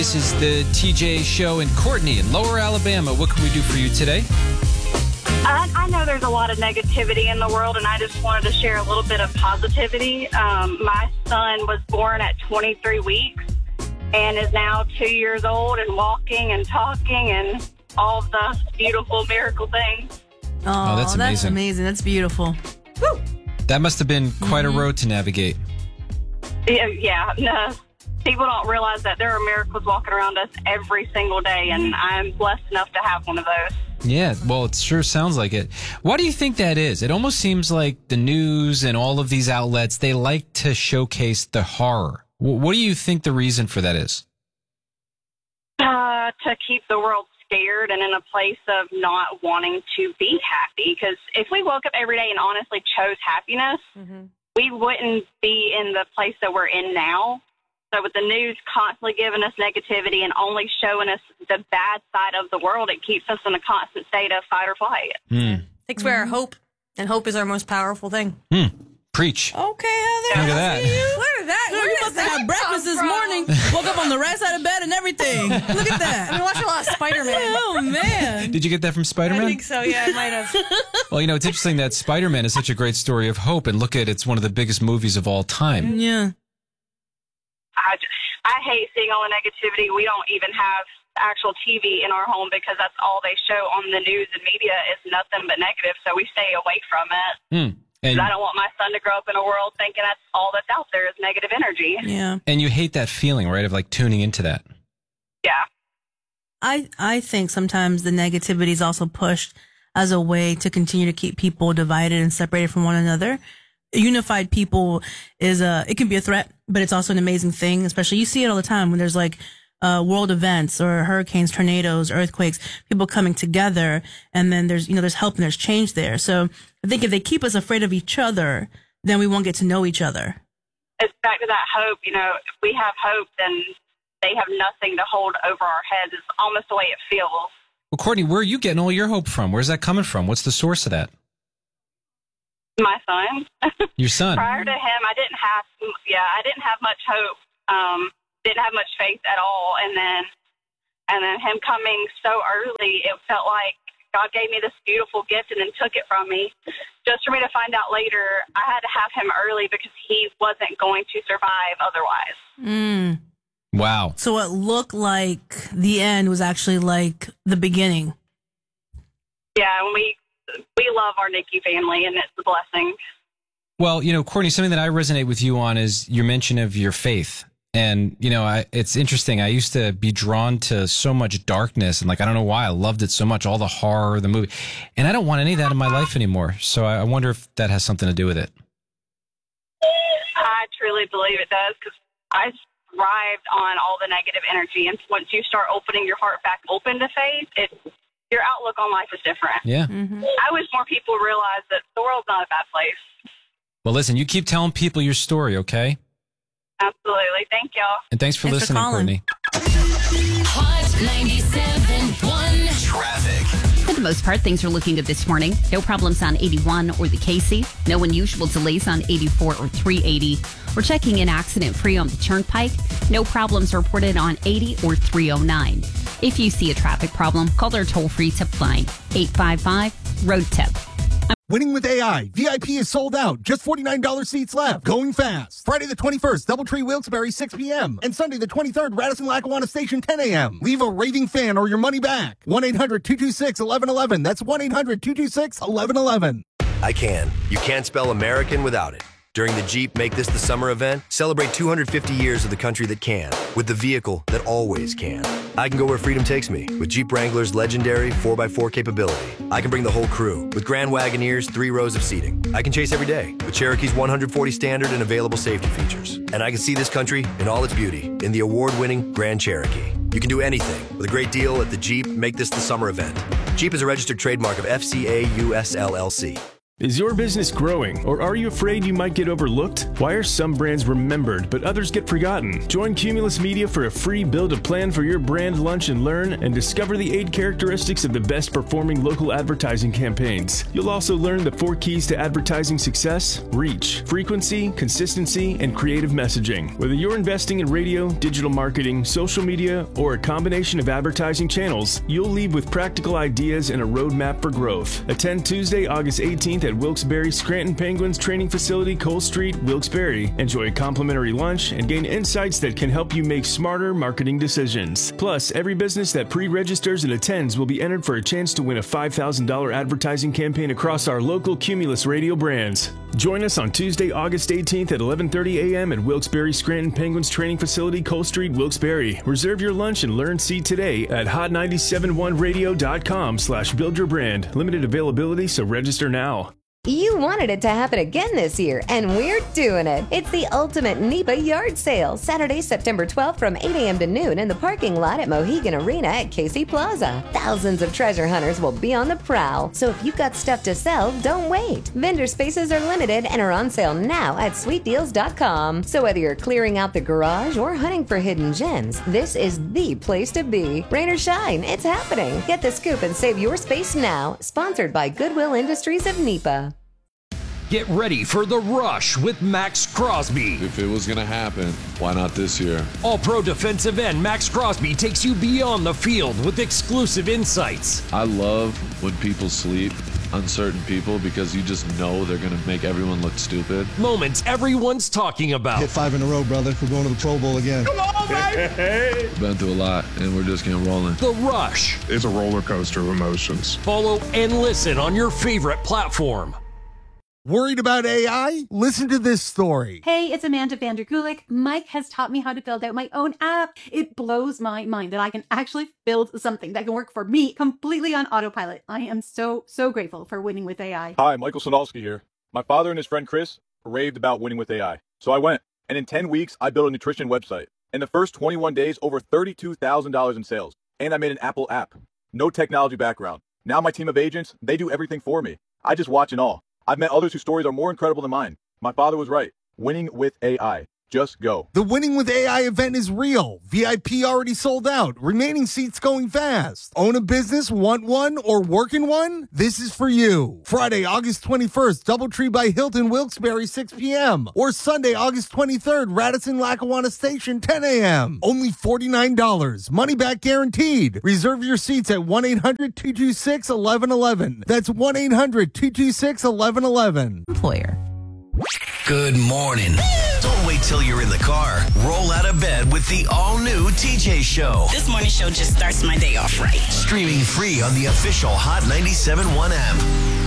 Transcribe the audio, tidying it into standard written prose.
This is the TJ Show in Courtney in Lower Alabama. What can we do for you today? I know there's a lot of negativity in the world, and I just wanted to share a little bit of positivity. My son was born at 23 weeks and is now 2 years old and walking and talking and all the beautiful miracle things. Oh, that's amazing. That's beautiful. Woo! That must have been quite a road to navigate. Yeah, no. People don't realize that there are miracles walking around us every single day, and I'm blessed enough to have one of those. Yeah, well, it sure sounds like it. Why do you think that is? It almost seems like the news and all of these outlets, they like to showcase the horror. What do you think the reason for that is? To keep the world scared and in a place of not wanting to be happy. Because if we woke up every day and honestly chose happiness, we wouldn't be in the place that we're in now. So with the news constantly giving us negativity and only showing us the bad side of the world, it keeps us in a constant state of fight or flight. Takes away our hope, and hope is our most powerful thing. Preach. Okay, Heather. Look at that. Where is that? You must have had breakfast this morning. Woke up on the right side of bed and everything. Look at that. I watched a lot of Spider-Man. Oh, man. Did you get that from Spider-Man? I think so, yeah, I might have. Well, you know, it's interesting that Spider-Man is such a great story of hope, and look at it's one of the biggest movies of all time. Yeah. I hate seeing all the negativity. We don't even have actual TV in our home because that's all they show on the news and media is nothing but negative, so we stay away from it. And I don't want my son to grow up in a world thinking that's all that's out there is negative energy. Yeah. And you hate that feeling, right, of like tuning into that. Yeah. I think sometimes the negativity is also pushed as a way to continue to keep people divided and separated from one another. Unified people it can be a threat, but it's also an amazing thing. Especially you see it all the time when there's like world events or hurricanes, tornadoes, earthquakes, people coming together, and then there's help and there's change there. So I think if they keep us afraid of each other, then we won't get to know each other. It's back to that hope. You know, if we have hope, then they have nothing to hold over our heads. It's almost the way it feels. Well, Courtney, where are you getting all your hope from? Where's that coming from? What's the source of that? My son. Your son. Prior to him, I didn't have much hope. Didn't have much faith at all. And then him coming so early, it felt like God gave me this beautiful gift and then took it from me. Just for me to find out later, I had to have him early because he wasn't going to survive otherwise. Wow. So it looked like the end was actually like the beginning. Yeah, and we love our Nikki family, and it's a blessing. Well, you know, Courtney, something that I resonate with you on is your mention of your faith. And, you know, it's interesting. I used to be drawn to so much darkness, and like, I don't know why I loved it so much, all the horror, the movie. And I don't want any of that in my life anymore. So I wonder if that has something to do with it. I truly believe it does, because I thrived on all the negative energy. And once you start opening your heart back open to faith, your outlook on life is different. Yeah. I wish more people realize that the world's not a bad place. Well, listen, you keep telling people your story, okay? Absolutely. Thank y'all. And thanks for Thanks for listening, calling. Courtney. Hot 97.1 Traffic. For the most part, things are looking good this morning. No problems on 81 or the Casey. No unusual delays on 84 or 380. We're checking in accident-free on the Turnpike. No problems reported on 80 or 309. If you see a traffic problem, call their toll-free tip line, 855-ROAD-TIP. Winning with AI. VIP is sold out. Just $49 seats left. Going fast. Friday the 21st, Doubletree Wilkes-Barre, 6 p.m. And Sunday the 23rd, Radisson-Lackawanna Station, 10 a.m. Leave a raving fan or your money back. 1-800-226-1111. That's 1-800-226-1111. I can. You can't spell American without it. During the Jeep Make This the Summer event, celebrate 250 years of the country that can, with the vehicle that always can. I can go where freedom takes me, with Jeep Wrangler's legendary 4x4 capability. I can bring the whole crew, with Grand Wagoneer's 3 rows of seating. I can chase every day, with Cherokee's 140 standard and available safety features. And I can see this country in all its beauty, in the award-winning Grand Cherokee. You can do anything with a great deal at the Jeep Make This the Summer event. Jeep is a registered trademark of FCA US LLC. Is your business growing, or are you afraid you might get overlooked? Why are some brands remembered, but others get forgotten? Join Cumulus Media for a free Build a Plan for your brand lunch and learn, and discover the 8 characteristics of the best performing local advertising campaigns. You'll also learn the 4 keys to advertising success: reach, frequency, consistency, and creative messaging. Whether you're investing in radio, digital marketing, social media, or a combination of advertising channels, you'll leave with practical ideas and a roadmap for growth. Attend Tuesday, August 18th at Wilkes-Barre Scranton Penguins Training Facility, Cole Street, Wilkes-Barre. Enjoy a complimentary lunch and gain insights that can help you make smarter marketing decisions. Plus, every business that pre-registers and attends will be entered for a chance to win a $5,000 advertising campaign across our local Cumulus radio brands. Join us on Tuesday, August 18th at 11:30 a.m. at Wilkes-Barre Scranton Penguins Training Facility, Cole Street, Wilkes-Barre. Reserve your lunch and learn seat today at hot971radio.com/buildyourbrand. Limited availability, so register now. You wanted it to happen again this year, and we're doing it. It's the ultimate NEPA yard sale, Saturday, September 12th from 8 a.m. to noon in the parking lot at Mohegan Arena at Casey Plaza. Thousands of treasure hunters will be on the prowl, so if you've got stuff to sell, don't wait. Vendor spaces are limited and are on sale now at sweetdeals.com. So whether you're clearing out the garage or hunting for hidden gems, this is the place to be. Rain or shine, it's happening. Get the scoop and save your space now. Sponsored by Goodwill Industries of NEPA. Get ready for The Rush with Max Crosby. If it was going to happen, why not this year? All-Pro defensive end Max Crosby takes you beyond the field with exclusive insights. I love when people sleep on certain people because you just know they're going to make everyone look stupid. Moments everyone's talking about. Hit 5 in a row, brother. We're going to the Pro Bowl again. Come on, baby! Been through a lot, and we're just getting rolling. The Rush. It's a roller coaster of emotions. Follow and listen on your favorite platform. Worried about AI? Listen to this story. Hey, it's Amanda Vandergulik. Mike has taught me how to build out my own app. It blows my mind that I can actually build something that can work for me completely on autopilot. I am so grateful for Winning with AI. Hi, Michael Sonalski here. My father and his friend Chris raved about Winning with AI. So I went, and in 10 weeks, I built a nutrition website. In the first 21 days, over $32,000 in sales. And I made an Apple app. No technology background. Now my team of agents, they do everything for me. I just watch and all. I've met others whose stories are more incredible than mine. My father was right. Winning with AI. Just go. The Winning with AI event is real. VIP already sold out. Remaining seats going fast. Own a business, want one, or work in one? This is for you. Friday, August 21st, Doubletree by Hilton, Wilkes-Barre, 6 p.m. Or Sunday, August 23rd, Radisson Lackawanna Station, 10 a.m. Only $49. Money back guaranteed. Reserve your seats at 1-800-226-1111. That's 1-800-226-1111. Employer. Good morning. Don't wait till you're in the car. Roll out of bed with the all-new TJ Show. This morning show just starts my day off right. Streaming free on the official Hot 97.1 app.